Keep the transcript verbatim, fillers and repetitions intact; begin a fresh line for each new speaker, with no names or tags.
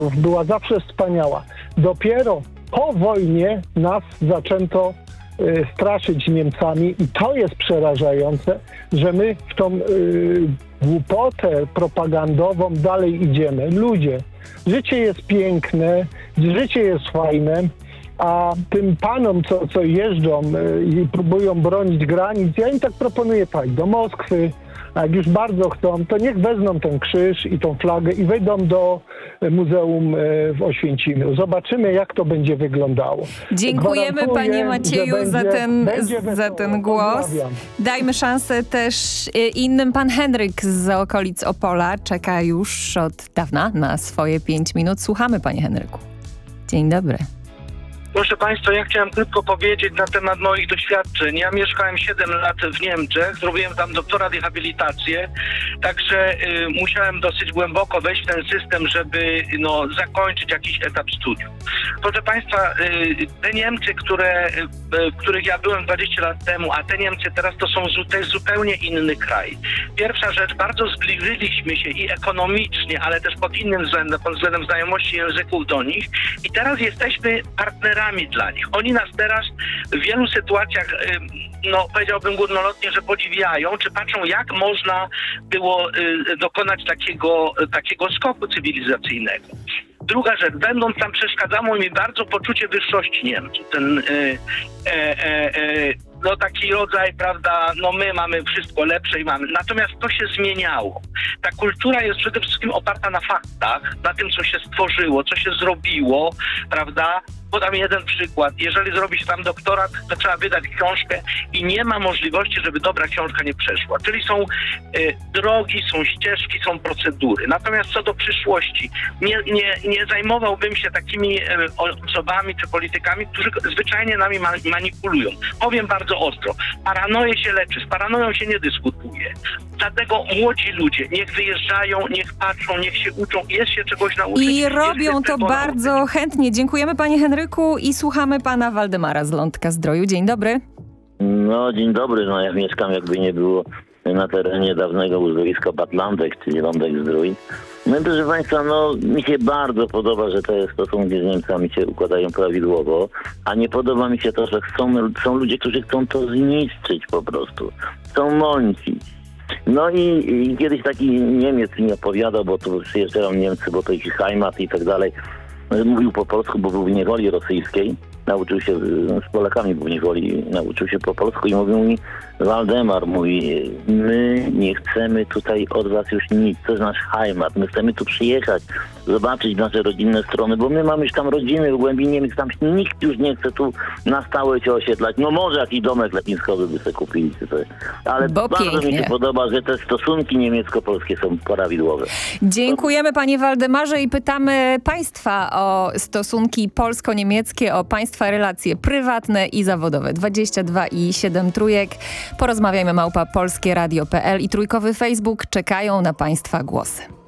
była zawsze wspaniała. Dopiero po wojnie nas zaczęto y, straszyć Niemcami i to jest przerażające, że my w tą y, głupotę propagandową dalej idziemy. Ludzie, życie jest piękne, życie jest fajne, a tym panom, co, co jeżdżą y, i próbują bronić granic, ja im tak proponuję pojechać do Moskwy, a jak już bardzo chcą, to niech wezmą ten krzyż i tą flagę i wejdą do Muzeum w Oświęcimiu. Zobaczymy, jak to będzie wyglądało.
Dziękujemy
Gwarantuję,
panie Macieju
będzie,
za ten,
będzie
za ten głos.
Pozdrawiam.
Dajmy szansę też innym. Pan Henryk z okolic Opola czeka już od dawna na swoje pięć minut. Słuchamy, panie Henryku. Dzień dobry.
Proszę Państwa, ja chciałem krótko powiedzieć na temat moich doświadczeń. Ja mieszkałem siedem lat w Niemczech, zrobiłem tam doktorat i habilitację, także y, musiałem dosyć głęboko wejść w ten system, żeby no, zakończyć jakiś etap studiów. Proszę Państwa, y, te Niemcy, które, y, w których ja byłem dwadzieścia lat temu, a te Niemcy teraz to są to jest zupełnie inny kraj. Pierwsza rzecz, bardzo zbliżyliśmy się i ekonomicznie, ale też pod innym względem, pod względem znajomości języków do nich i teraz jesteśmy partnerami dla nich. Oni nas teraz w wielu sytuacjach, no powiedziałbym górnolotnie, że podziwiają, czy patrzą, jak można było dokonać takiego, takiego skoku cywilizacyjnego. Druga rzecz, będąc tam przeszkadzało mi bardzo poczucie wyższości Niemców. Ten e, e, e, no taki rodzaj, prawda, no my mamy wszystko lepsze i mamy. Natomiast to się zmieniało. Ta kultura jest przede wszystkim oparta na faktach, na tym, co się stworzyło, co się zrobiło, prawda. Podam jeden przykład. Jeżeli zrobi się tam doktorat, to trzeba wydać książkę i nie ma możliwości, żeby dobra książka nie przeszła. Czyli są y, drogi, są ścieżki, są procedury. Natomiast co do przyszłości, nie, nie, nie zajmowałbym się takimi y, osobami czy politykami, którzy zwyczajnie nami ma, manipulują. Powiem bardzo ostro. Paranoję się leczy, z paranoją się nie dyskutuje. Dlatego młodzi ludzie niech wyjeżdżają, niech patrzą, niech się uczą, jest się czegoś nauczyć.
I robią to bardzo
nauczyć.
chętnie. Dziękujemy panie Henryku i słuchamy pana Waldemara z Lądka Zdroju. Dzień dobry.
No, dzień dobry. No, ja mieszkam, jakby nie było, na terenie dawnego uzdrowiska Batlandek, czyli Lądek Zdrój. No i proszę Państwa, no mi się bardzo podoba, że te stosunki z Niemcami się układają prawidłowo, a nie podoba mi się to, że chcą, są ludzie, którzy chcą to zniszczyć po prostu. Chcą mącić. No i, i kiedyś taki Niemiec mi opowiadał, bo tu przyjeżdżają Niemcy, bo to ich Heimat i tak dalej. Mówił po polsku, bo był w niewoli rosyjskiej. Nauczył się, z Polakami był w niewoli, nauczył się po polsku i mówił mi, Waldemar mówi, my nie chcemy tutaj od was już nic, to jest nasz Heimat, my chcemy tu przyjechać, zobaczyć nasze rodzinne strony, bo my mamy już tam rodziny w głębi Niemiec, tam nikt już nie chce tu na stałe się osiedlać. No może jakiś domek letniskowy by sobie kupili, czy coś. Ale
Bo
bardzo
pięknie.
mi się podoba, że te stosunki niemiecko-polskie są prawidłowe.
Dziękujemy panie Waldemarze i pytamy państwa o stosunki polsko-niemieckie, o państwa relacje prywatne i zawodowe. dwadzieścia dwa i siedem trójek. Porozmawiajmy małpa polskieradio kropka p l i trójkowy Facebook czekają na państwa głosy.